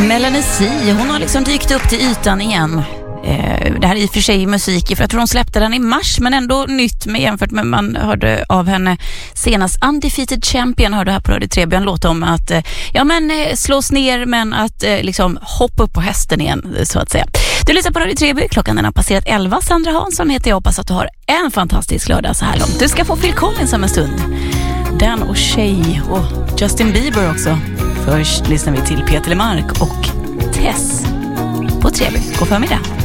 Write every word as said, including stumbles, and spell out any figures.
Melanie C, hon har liksom dykt upp till ytan igen. Eh, det här är i och för sig musik, för jag tror hon släppte den i mars, men ändå nytt med jämfört med man hörde av henne senast. Undefeated Champion hörde här på Radio tre B en låt om att eh, ja men eh, slås ner, men att eh, liksom hoppa upp på hästen igen, så att säga. Du lyssnar på Radio tre B, klockan den har passerat elva. Sandra Hansson heter jag, hoppas att du har en fantastisk lördag så här långt. Du ska få Phil Collins om en stund. Dan och Shay och Justin Bieber också. Först lyssnar vi till Peter Lemark och Tess på tre B. God förmiddag.